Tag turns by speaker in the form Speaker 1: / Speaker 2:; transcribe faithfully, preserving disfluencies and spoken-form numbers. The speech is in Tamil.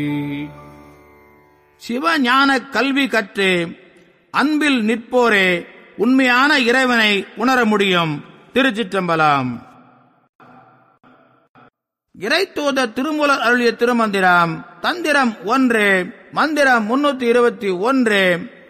Speaker 1: சிவஞான கல்வி கற்று அன்பில் நிற்போரே உண்மையான இறைவனை உணர முடியும். திருச்சிற்றம்பலம். இறைத்தூத திருமூலர் அருளிய திருமந்திரம். தந்திரம் ஒன்று. மந்திரம் முன்னூத்தி இருபத்தி ஒன்று.